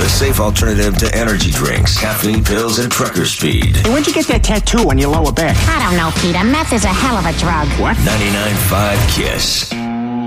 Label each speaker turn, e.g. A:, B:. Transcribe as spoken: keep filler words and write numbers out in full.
A: the safe alternative to energy drinks, caffeine pills, and trucker speed.
B: Hey, where'd you get that tattoo on your lower back?
C: I don't know, Peter. Meth is a hell of a drug.
B: What?
A: ninety-nine point five KISS.